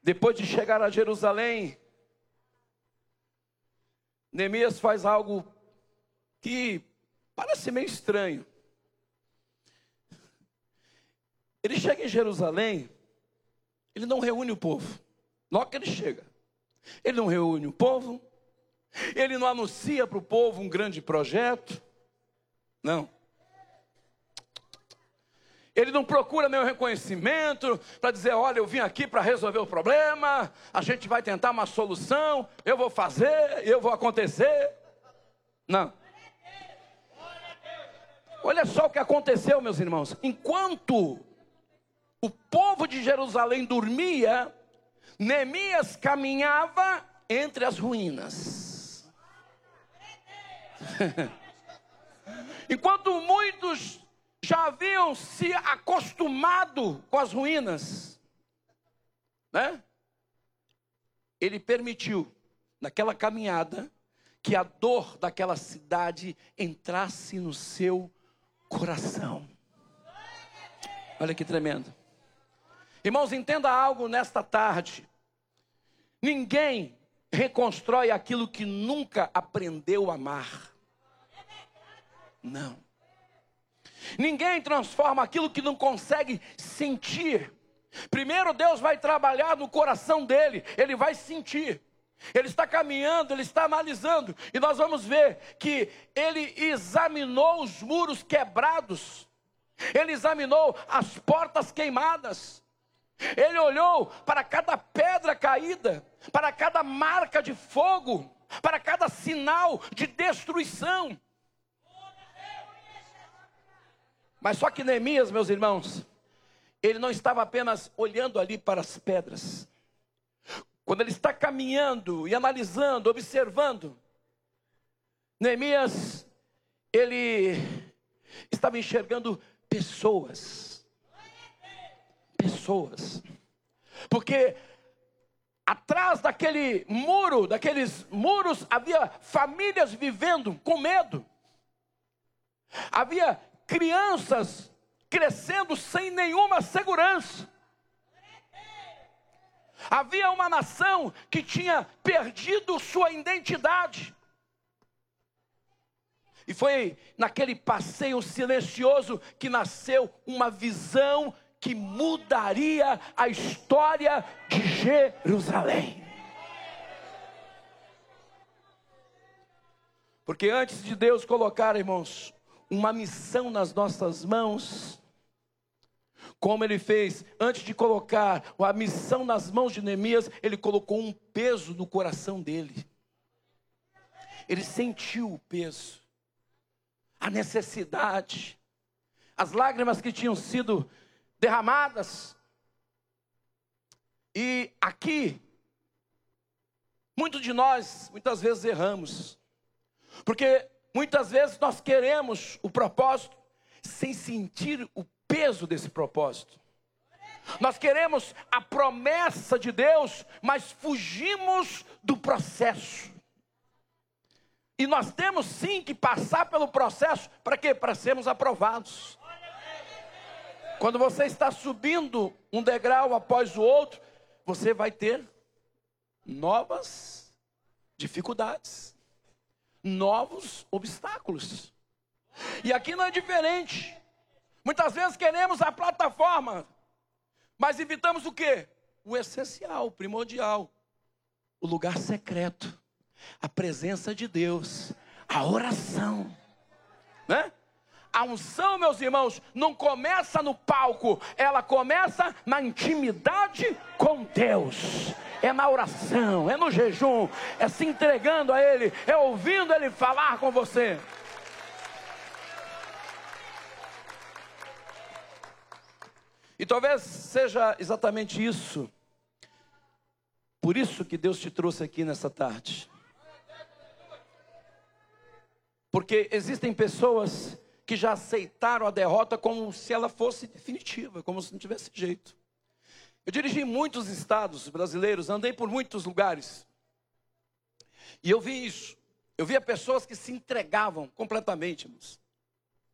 depois de chegar a Jerusalém, Neemias faz algo que parece meio estranho. Ele chega em Jerusalém, ele não reúne o povo. Logo que ele chega, ele não reúne o povo, ele não anuncia para o povo um grande projeto, não. Ele não procura nenhum reconhecimento para dizer, olha, eu vim aqui para resolver o problema, a gente vai tentar uma solução, eu vou fazer, eu vou acontecer. Não. Olha só o que aconteceu, meus irmãos. Enquanto o povo de Jerusalém dormia, Neemias caminhava entre as ruínas. Enquanto muitos já haviam se acostumado com as ruínas, né? Ele permitiu, naquela caminhada, que a dor daquela cidade entrasse no seu coração. Olha que tremendo. Irmãos, entenda algo nesta tarde. Ninguém reconstrói aquilo que nunca aprendeu a amar. Não. Ninguém transforma aquilo que não consegue sentir. Primeiro Deus vai trabalhar no coração dele, ele vai sentir. Ele está caminhando, ele está analisando, e nós vamos ver que ele examinou os muros quebrados, ele examinou as portas queimadas, ele olhou para cada pedra caída, para cada marca de fogo, para cada sinal de destruição. Mas só que Neemias, meus irmãos, ele não estava apenas olhando ali para as pedras. Quando ele está caminhando e analisando, observando, Neemias, ele estava enxergando pessoas. Pessoas. Porque atrás daquele muro, daqueles muros, havia famílias vivendo com medo. Havia crianças crescendo sem nenhuma segurança. Havia uma nação que tinha perdido sua identidade. E foi naquele passeio silencioso que nasceu uma visão que mudaria a história de Jerusalém. Porque antes de Deus colocar, irmãos, uma missão nas nossas mãos, como ele fez, antes de colocar a missão nas mãos de Neemias, ele colocou um peso no coração dele. Ele sentiu o peso, a necessidade, as lágrimas que tinham sido derramadas. E aqui, muitos de nós, muitas vezes erramos, porque muitas vezes nós queremos o propósito sem sentir o peso desse propósito. Nós queremos a promessa de Deus, mas fugimos do processo. E nós temos sim que passar pelo processo, para quê? Para sermos aprovados. Quando você está subindo um degrau após o outro, você vai ter novas dificuldades, novos obstáculos. E aqui não é diferente. Muitas vezes queremos a plataforma, mas evitamos o quê? O essencial, o primordial, o lugar secreto, a presença de Deus, a oração, né? A unção, meus irmãos, não começa no palco, ela começa na intimidade com Deus. É na oração, é no jejum, é se entregando a Ele, é ouvindo Ele falar com você. E talvez seja exatamente isso, por isso que Deus te trouxe aqui nessa tarde. Porque existem pessoas que já aceitaram a derrota como se ela fosse definitiva, como se não tivesse jeito. Eu dirigi muitos estados brasileiros, andei por muitos lugares. E eu vi isso. Eu via pessoas que se entregavam completamente, irmãos.